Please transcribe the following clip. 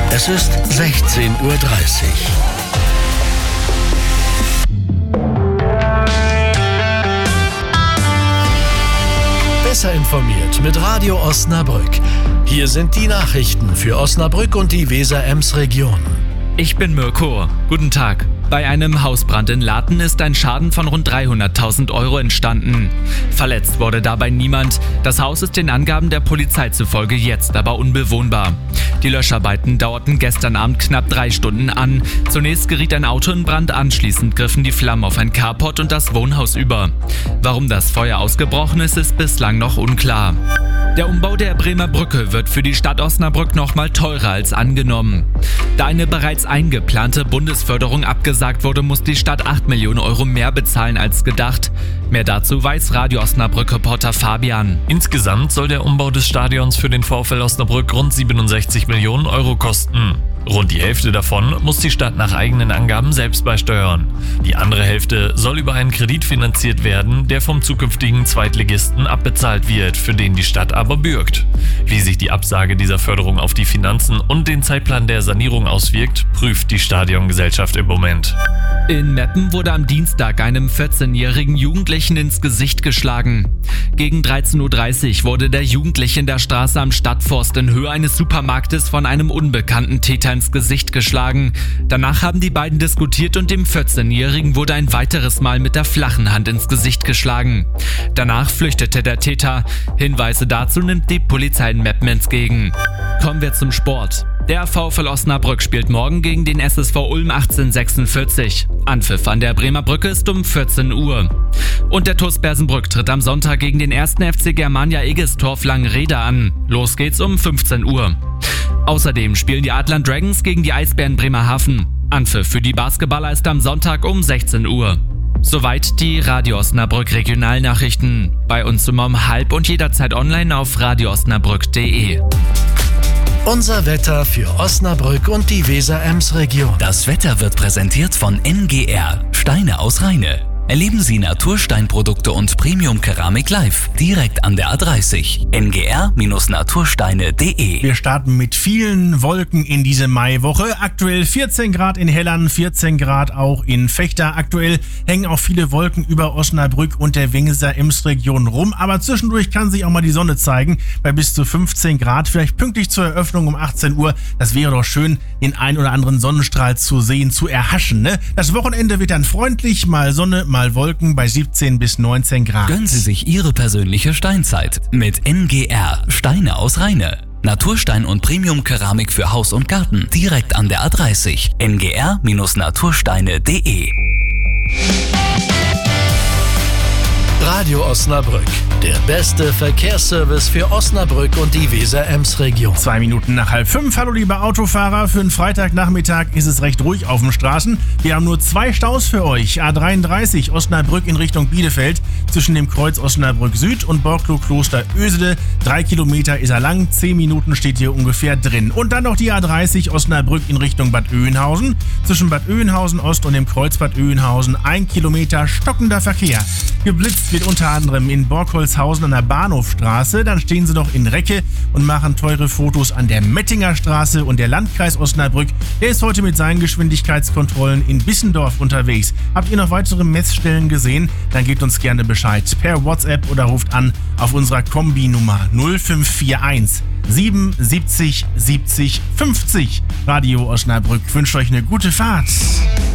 Es ist 16:30 Uhr. Besser informiert mit Radio Osnabrück. Hier sind die Nachrichten für Osnabrück und die Weser-Ems-Region. Ich bin Mirko. Guten Tag. Bei einem Hausbrand in Laten ist ein Schaden von rund 300.000 Euro entstanden. Verletzt wurde dabei niemand. Das Haus ist den Angaben der Polizei zufolge jetzt aber unbewohnbar. Die Löscharbeiten dauerten gestern Abend knapp 3 Stunden an. Zunächst geriet ein Auto in Brand, anschließend griffen die Flammen auf ein Carport und das Wohnhaus über. Warum das Feuer ausgebrochen ist, ist bislang noch unklar. Der Umbau der Bremer Brücke wird für die Stadt Osnabrück nochmal teurer als angenommen. Da eine bereits eingeplante Bundesförderung abgesagt wurde, muss die Stadt 8 Millionen Euro mehr bezahlen als gedacht. Mehr dazu weiß Radio Osnabrück-Reporter Fabian. Insgesamt soll der Umbau des Stadions für den VfL Osnabrück rund 67 Millionen Euro kosten. Rund die Hälfte davon muss die Stadt nach eigenen Angaben selbst beisteuern. Die andere Hälfte soll über einen Kredit finanziert werden, der vom zukünftigen Zweitligisten abbezahlt wird, für den die Stadt aber bürgt. Wie sich die Absage dieser Förderung auf die Finanzen und den Zeitplan der Sanierung auswirkt, prüft die Stadiongesellschaft im Moment. In Meppen wurde am Dienstag einem 14-jährigen Jugendlichen ins Gesicht geschlagen. Gegen 13:30 Uhr wurde der Jugendliche in der Straße am Stadtforst in Höhe eines Supermarktes von einem unbekannten Täter ins Gesicht geschlagen. Danach haben die beiden diskutiert und dem 14-Jährigen wurde ein weiteres Mal mit der flachen Hand ins Gesicht geschlagen. Danach flüchtete der Täter. Hinweise dazu nimmt die Polizei in Meppen entgegen. Kommen wir zum Sport. Der VfL Osnabrück spielt morgen gegen den SSV Ulm 1846. Anpfiff an der Bremer Brücke ist um 14 Uhr. Und der TuS Bersenbrück tritt am Sonntag gegen den 1. FC Germania Egestorf Langrede an. Los geht's um 15 Uhr. Außerdem spielen die Adler Dragons gegen die Eisbären Bremerhaven. Anpfiff für die Basketballer ist am Sonntag um 16 Uhr. Soweit die Radio Osnabrück Regionalnachrichten. Bei uns um 12:30 und jederzeit online auf radioosnabrück.de. Unser Wetter für Osnabrück und die Weser-Ems-Region. Das Wetter wird präsentiert von NGR, Steine aus Rheine. Erleben Sie Natursteinprodukte und Premium-Keramik live, direkt an der A30. ngr-natursteine.de. Wir starten mit vielen Wolken in diese Maiwoche. Aktuell 14 Grad in Hellern, 14 Grad auch in Vechta. Aktuell hängen auch viele Wolken über Osnabrück und der Weser-Ems-Region rum. Aber zwischendurch kann sich auch mal die Sonne zeigen, bei bis zu 15 Grad. Vielleicht pünktlich zur Eröffnung um 18 Uhr. Das wäre doch schön, den ein oder anderen Sonnenstrahl zu sehen, zu erhaschen, ne? Das Wochenende wird dann freundlich, mal Sonne, mal Wolken bei 17 bis 19 Grad. Gönnen Sie sich Ihre persönliche Steinzeit mit NGR, Steine aus Rheine. Naturstein und Premium-Keramik für Haus und Garten, direkt an der A30. ngr-natursteine.de. Radio Osnabrück, der beste Verkehrsservice für Osnabrück und die Weser-Ems-Region. 2 Minuten nach 4:30. Hallo liebe Autofahrer, für einen Freitagnachmittag ist es recht ruhig auf den Straßen. Wir haben nur 2 Staus für euch. A33 Osnabrück in Richtung Bielefeld zwischen dem Kreuz Osnabrück Süd und Borklow-Kloster Ösede. 3 Kilometer ist er lang, 10 Minuten steht hier ungefähr drin. Und dann noch die A30 Osnabrück in Richtung Bad Oeynhausen. Zwischen Bad Oeynhausen Ost und dem Kreuz Bad Oeynhausen 1 Kilometer stockender Verkehr. Geblitzt wird unter anderem in Borkholzhausen an der Bahnhofstraße. Dann stehen sie noch in Recke und machen teure Fotos an der Mettinger Straße. Und der Landkreis Osnabrück, der ist heute mit seinen Geschwindigkeitskontrollen in Bissendorf unterwegs. Habt ihr noch weitere Messstellen gesehen? Dann gebt uns gerne Bescheid per WhatsApp oder ruft an auf unserer Kombi-Nummer 0541 77 70 50. Radio Osnabrück wünscht euch eine gute Fahrt.